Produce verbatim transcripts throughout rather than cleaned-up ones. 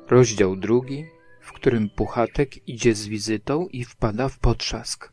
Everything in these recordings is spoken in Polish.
Rozdział drugi, w którym Puchatek idzie z wizytą i wpada w potrzask.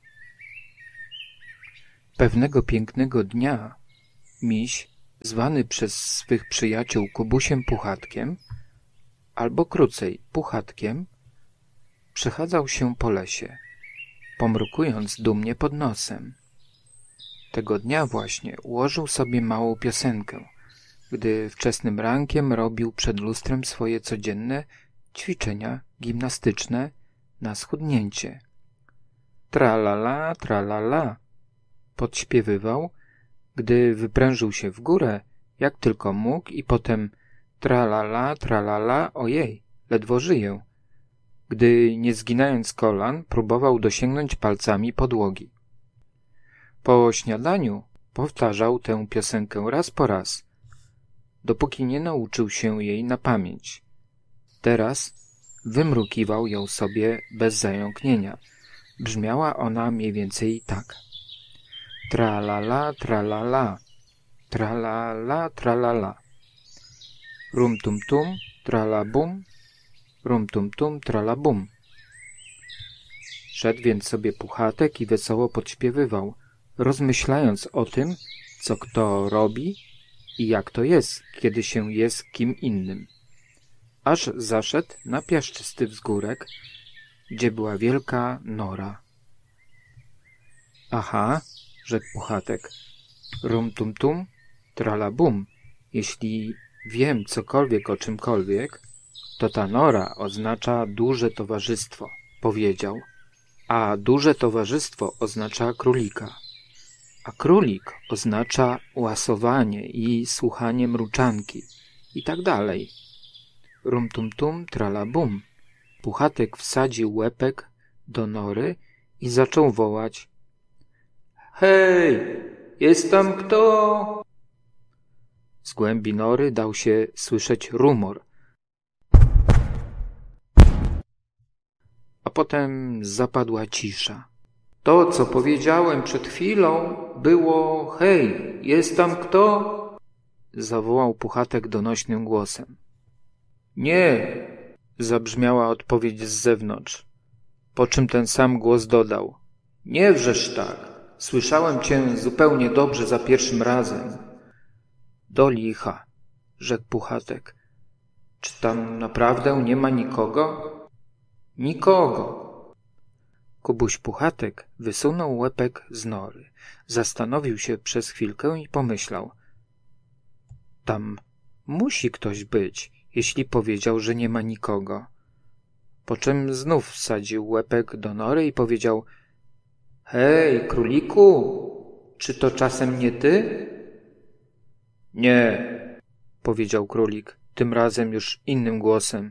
Pewnego pięknego dnia Miś, zwany przez swych przyjaciół Kubusiem Puchatkiem, albo krócej Puchatkiem, przechadzał się po lesie, pomrukując dumnie pod nosem. Tego dnia właśnie ułożył sobie małą piosenkę, gdy wczesnym rankiem robił przed lustrem swoje codzienne ćwiczenia gimnastyczne na schudnięcie. Tra-la-la, tra-la-la, podśpiewywał, gdy wyprężył się w górę, jak tylko mógł, i potem tra-la-la, tra-la-la, ojej, ledwo żyję, gdy, nie zginając kolan, próbował dosięgnąć palcami podłogi. Po śniadaniu powtarzał tę piosenkę raz po raz, dopóki nie nauczył się jej na pamięć. Teraz wymrukiwał ją sobie bez zająknienia. Brzmiała ona mniej więcej tak. Tra-la-la, tra-la-la, tra-la-la, tra-la-la. Rum-tum-tum, tra-la-bum, rum-tum-tum, tra-la-bum. Szedł więc sobie Puchatek i wesoło podśpiewywał, rozmyślając o tym, co kto robi i jak to jest, kiedy się jest kim innym. Aż zaszedł na piaszczysty wzgórek, gdzie była wielka nora. Aha, rzekł Puchatek, rum-tum-tum, tra-la-bum. Jeśli wiem cokolwiek o czymkolwiek, to ta nora oznacza duże towarzystwo, powiedział. A duże towarzystwo oznacza królika. A królik oznacza łasowanie i słuchanie mruczanki i tak dalej. Rum-tum-tum, tra-la-bum. Puchatek wsadził łepek do nory i zaczął wołać. Hej, jest tam kto? Z głębi nory dał się słyszeć rumor. A potem zapadła cisza. To, co powiedziałem przed chwilą, było hej, jest tam kto? Zawołał Puchatek donośnym głosem. Nie, zabrzmiała odpowiedź z zewnątrz, po czym ten sam głos dodał. Nie wrzesz tak, słyszałem cię zupełnie dobrze za pierwszym razem. Do licha, rzekł Puchatek. Czy tam naprawdę nie ma nikogo? Nikogo. Kubuś Puchatek wysunął łepek z nory, zastanowił się przez chwilkę i pomyślał. Tam musi ktoś być, jeśli powiedział, że nie ma nikogo. Po czym znów wsadził łepek do nory i powiedział. Hej, króliku, czy to czasem nie ty? Nie, powiedział królik, tym razem już innym głosem.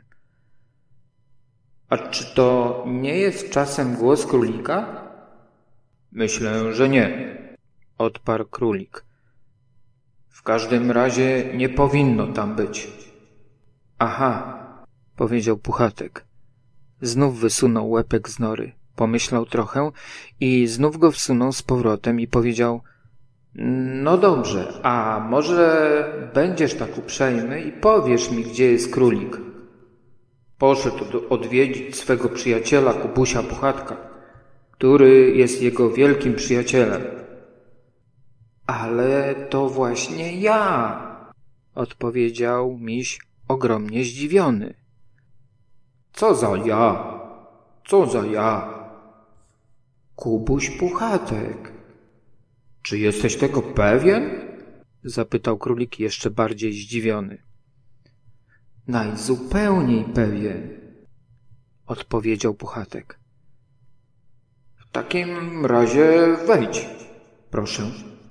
A czy to nie jest czasem głos królika? Myślę, że nie, odparł królik. W każdym razie nie powinno tam być. Aha, powiedział Puchatek. Znów wysunął łepek z nory, pomyślał trochę i znów go wsunął z powrotem i powiedział. No dobrze, a może będziesz tak uprzejmy i powiesz mi, gdzie jest królik? Poszedł odwiedzić swego przyjaciela Kubusia Puchatka, który jest jego wielkim przyjacielem. Ale to właśnie ja, odpowiedział Miś ogromnie zdziwiony. Co za ja? Co za ja? Kubuś Puchatek. Czy jesteś tego pewien? Zapytał królik jeszcze bardziej zdziwiony. Najzupełniej pewien, odpowiedział Puchatek. W takim razie wejdź, proszę.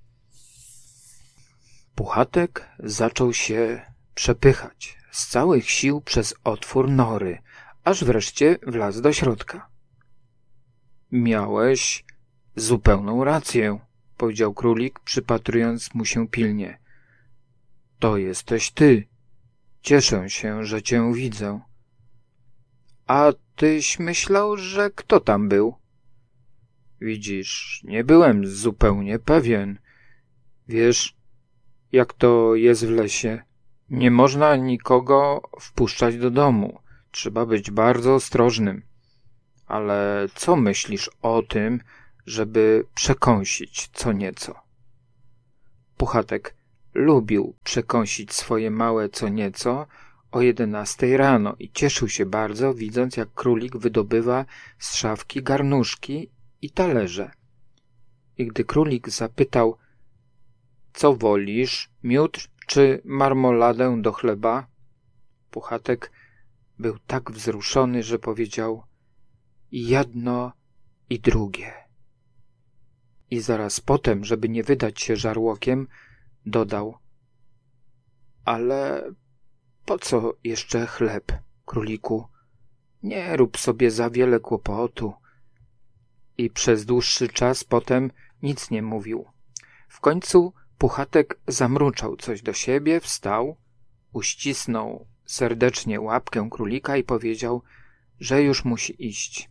Puchatek zaczął się przepychać z całych sił przez otwór nory, aż wreszcie wlazł do środka. Miałeś zupełną rację, powiedział królik, przypatrując mu się pilnie. To jesteś ty. Cieszę się, że cię widzę. A tyś myślał, że kto tam był? Widzisz, nie byłem zupełnie pewien. Wiesz, jak to jest w lesie. Nie można nikogo wpuszczać do domu. Trzeba być bardzo ostrożnym. Ale co myślisz o tym, żeby przekąsić co nieco? Puchatek lubił przekąsić swoje małe co nieco o jedenastej rano i cieszył się bardzo, widząc, jak królik wydobywa z szafki garnuszki i talerze. I gdy królik zapytał, co wolisz, miód czy marmoladę do chleba? Puchatek był tak wzruszony, że powiedział, jedno i drugie. I zaraz potem, żeby nie wydać się żarłokiem, dodał, ale po co jeszcze chleb, króliku? Nie rób sobie za wiele kłopotu. I przez dłuższy czas potem nic nie mówił. W końcu Puchatek zamruczał coś do siebie, wstał, uścisnął serdecznie łapkę królika i powiedział, że już musi iść.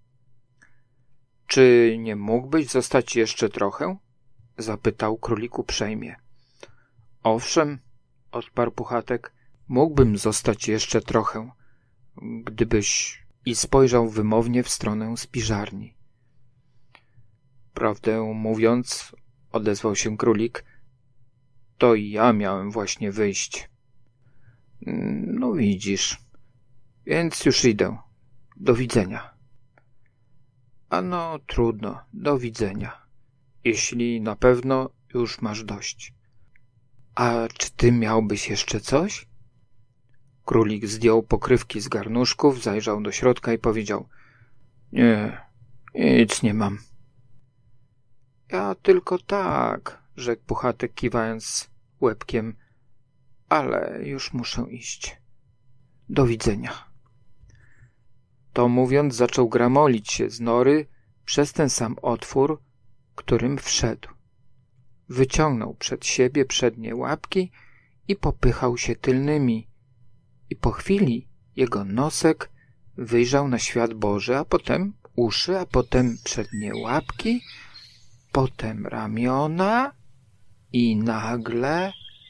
Czy nie mógłbyś zostać jeszcze trochę? Zapytał królik uprzejmie. Owszem, odparł Puchatek, mógłbym zostać jeszcze trochę, gdybyś... I spojrzał wymownie w stronę spiżarni. Prawdę mówiąc, odezwał się królik, to i ja miałem właśnie wyjść. No widzisz, więc już idę. Do widzenia. Ano trudno, do widzenia. Jeśli na pewno już masz dość. A czy ty miałbyś jeszcze coś? Królik zdjął pokrywki z garnuszków, zajrzał do środka i powiedział, nie, nic nie mam. Ja tylko tak, rzekł Puchatek kiwając łebkiem, ale już muszę iść. Do widzenia. To mówiąc zaczął gramolić się z nory przez ten sam otwór, którym wszedł. Wyciągnął przed siebie przednie łapki i popychał się tylnymi. I po chwili jego nosek wyjrzał na świat Boży, a potem uszy, a potem przednie łapki, potem ramiona i nagle...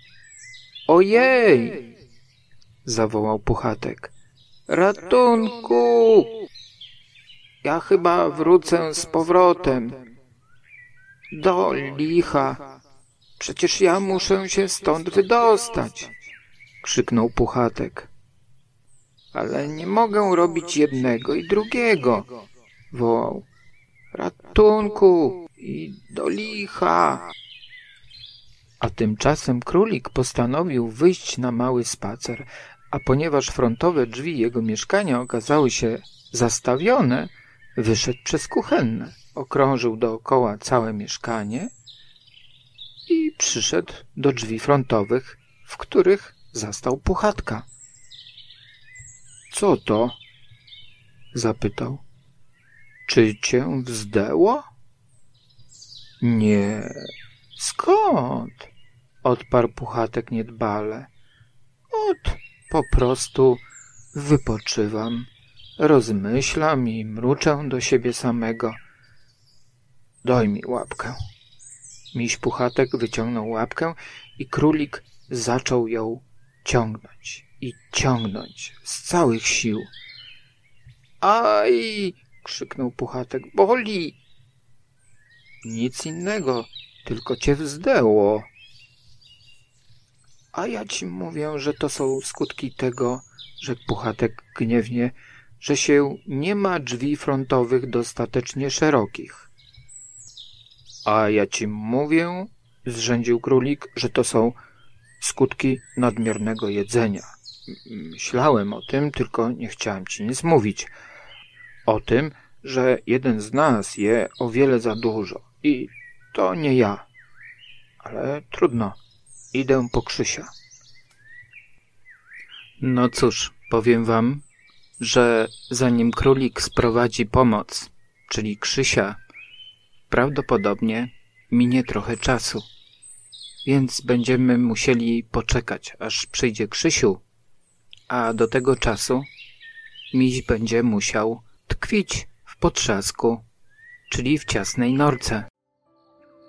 Ojej! Zawołał Puchatek. Ratunku! Ja chyba wrócę z powrotem. Do licha! Przecież ja muszę się stąd wydostać! Krzyknął Puchatek. Ale nie mogę robić jednego i drugiego! Wołał. Ratunku! I do licha! A tymczasem królik postanowił wyjść na mały spacer, a ponieważ frontowe drzwi jego mieszkania okazały się zastawione, wyszedł przez kuchenne, okrążył dookoła całe mieszkanie i przyszedł do drzwi frontowych, w których zastał Puchatka. Co to? Zapytał. Czy cię wzdęło? Nie. Skąd? Odparł Puchatek niedbale. Ot, po prostu wypoczywam, rozmyślam i mruczę do siebie samego. Daj mi łapkę. Miś Puchatek wyciągnął łapkę i królik zaczął ją ciągnąć i ciągnąć z całych sił. Aj! Krzyknął Puchatek. Boli! Nic innego, tylko cię wzdęło. A ja ci mówię, że to są skutki tego, rzekł Puchatek gniewnie, że się nie ma drzwi frontowych dostatecznie szerokich. A ja ci mówię, zrzędził królik, że to są skutki nadmiernego jedzenia. Myślałem o tym, tylko nie chciałem ci nic mówić. O tym, że jeden z nas je o wiele za dużo i to nie ja. Ale trudno, idę po Krzysia. No cóż, powiem wam, że zanim królik sprowadzi pomoc, czyli Krzysia, prawdopodobnie minie trochę czasu. Więc będziemy musieli poczekać, aż przyjdzie Krzysiu, a do tego czasu miś będzie musiał tkwić w potrzasku, czyli w ciasnej norce.